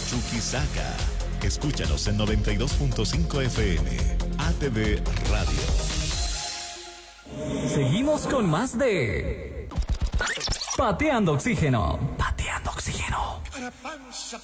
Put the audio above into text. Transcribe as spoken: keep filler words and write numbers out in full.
Chuquisaca. Escúchanos en noventa y dos punto cinco F M. A T V Radio. Seguimos con más de Pateando Oxígeno. Pateando Oxígeno.